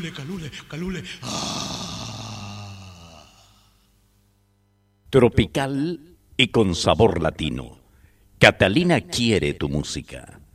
Calule, calule, calule. Tropical y con sabor latino. Catalina quiere tu música.